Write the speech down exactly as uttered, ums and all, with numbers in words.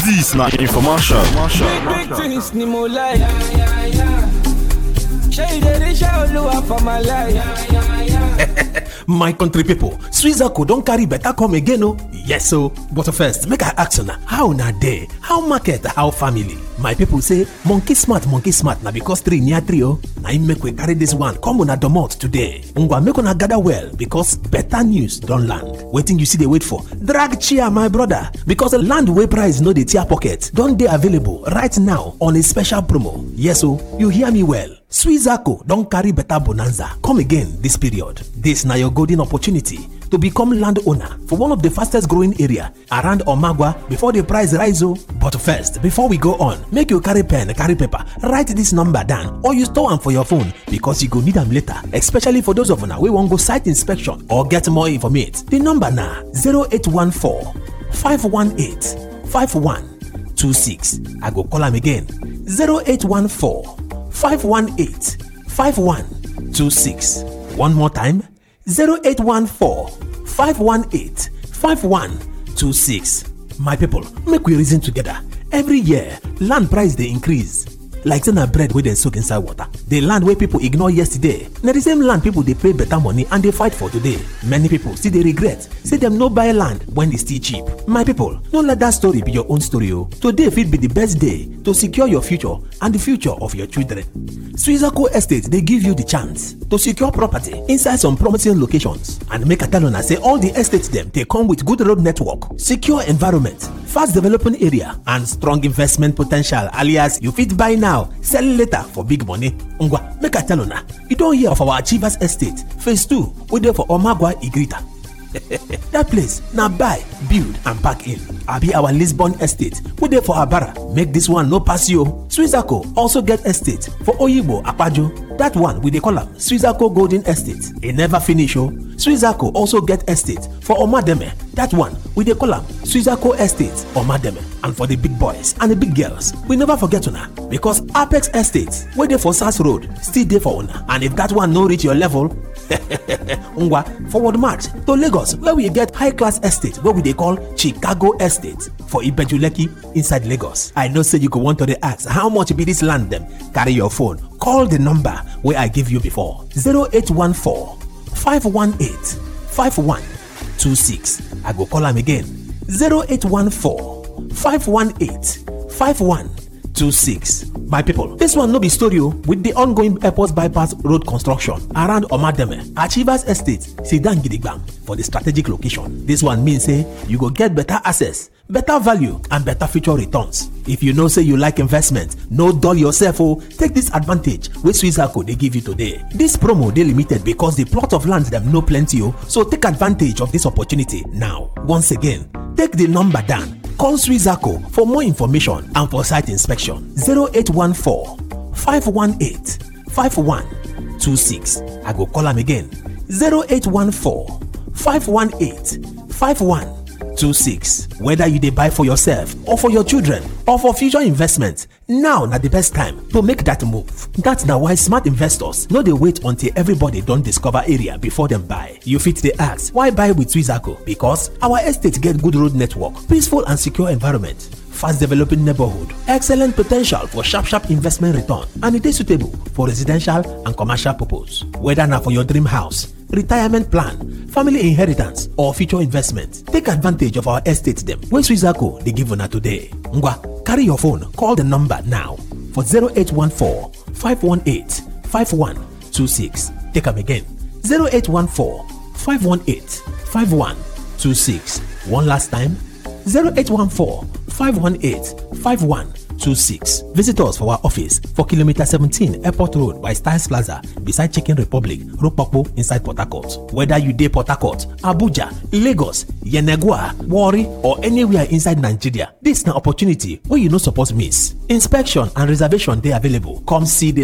This na information. Big big things ni mo like. Shey dey show Oluwa for my life. My country people, Switzerland don carry better come again oh. Yes so, but first make I ask una, how na dey? How market, how family? My people say monkey smart, monkey smart na because three near three oh. Na im make we carry this one come una domot today. Ngwa make una gather well because better news don land. Wetin you see dey wait for? Drag chair my brother, because the land wey price no dey tear pocket don dey available right now on a special promo. Yes oh, you hear me well. Switzerland don carry better bonanza come again this period. This na your golden opportunity to become landowner for one of the fastest growing area around Omagwa before the price rise oh. But first, before we go on, make you carry pen, carry paper, write this number down or you store am for your phone because you go need am later, especially for those of una wey wan go site inspection or get more information. The number na zero eight one four, five one eight, five one two six. I go call am again, zero eight one four, five one eight, five one two six. One more time, zero eight one four, five one eight, five one two six. My people, make we reason together. Every year, land price dey increase. Like say na bread wey dem soak inside water. The land wey people ignore yesterday, na the same land people dey pay better money and dey fight for today. Many people still dey regret say dem no buy land when e still cheap. My people, no let that story be your own story o. Today fit be the best day to secure your future and the future of your children. Switzerland Estate dey give you the chance to secure property inside some promising locations, and make I tell una say all the estates dem dey come with good road network, secure environment, fast developing area and strong investment potential, alias you fit buy now, sell later for big money. Ngwa, make I tell una, you don hear of our Achievers Estate phase two wey dey for Omagwa Igrita. That place na buy, build and pack in. Abi our Lisbon Estate wey dey for Abara, make this one no pass you. Switzerland also get estate for Oyigbo Akpajo. That one we dey call am Switzerland Golden Estate. E never finish oh. Switzerland also get estate for Omademe. That one we dey call am Switzerland Estate Omademe. And for the big boys and the big girls, we never forget una, because Apex Estate wey dey for Sars Road still dey for una. And if that one no reach your level, ngwa forward march to Lagos, where we get high class estate wey we dey call Chicago Estate for Ibejuleki inside Lagos. I know say you go want to dey ask how much be this land dem. Carry your phone, call the number wey I give you before, zero eight one four, five one eight, five one two six. I go call am again, zero eight one four, five one eight, five one two six. My people, this one no be story with the ongoing airport bypass road construction around Omademe. Achievers Estate Sidan Gidigbam for the strategic location. This one means say you go get better access, better value and better future returns. If you know say you like investment, no dull yourself oh. Take this advantage wey Switzerland dey give you today. This promo dey limited because the plot of land dem no plenty oh. So take advantage of this opportunity now. Once again, take the number down. Call Switzerland for more information and for site inspection, zero eight one four, five one eight, five one two six. I go call am again, zero eight one four, five one eight, five one two six. Whether you dey buy for yourself or for your children or for future investment, now na the best time to make that move. That's na why smart investors no dey wait until everybody don discover area before dem buy. You fit dey ask, why buy with Switzerland? Because our estate get good road network, peaceful and secure environment, fast developing neighborhood, excellent potential for sharp sharp investment return, and it is suitable for residential and commercial purpose. Whether na for your dream house, retirement plan, family inheritance or future investment, take advantage of our estate dem wey Switzerland dey give una today. Ngwa, carry your phone, call the number now for zero eight one four, five one eight, five one two six. Take am again, zero eight one four, five one eight, five one two six. One last time, zero eight one four, five one eight, five one two six. Visit us for our office for kilometer seventeen Airport Road by Styles Plaza beside Chicken Republic, Ropopo inside Port Harcourt. Whether you dey Port Harcourt, Abuja, Lagos, Yenagoa, Warri or anywhere inside Nigeria, this na opportunity wey you no suppose miss. Inspection and reservation dey available. Come see the